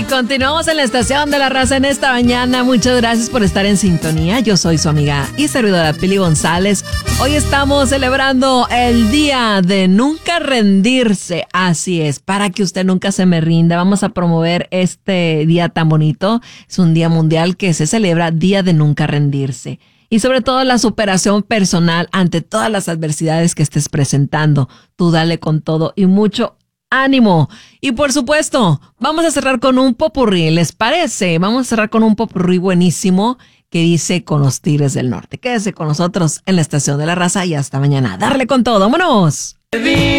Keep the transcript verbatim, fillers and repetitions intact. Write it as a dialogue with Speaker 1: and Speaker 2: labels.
Speaker 1: Continuamos en la Estación de la Raza en esta mañana. Muchas gracias por estar en sintonía. Yo soy su amiga y servidora Pili González. Hoy estamos celebrando el Día de Nunca Rendirse. Así es, para que usted nunca se me rinda. Vamos a promover este día tan bonito. Es un día mundial que se celebra Día de Nunca Rendirse. Y sobre todo la superación personal ante todas las adversidades que estés presentando. Tú dale con todo y mucho ánimo. Y por supuesto, vamos a cerrar con un popurrí, ¿les parece? Vamos a cerrar con un popurrí buenísimo que dice Con los Tigres del Norte. Quédese con nosotros en la Estación de la Raza y hasta mañana. Darle con todo, ¡vámonos!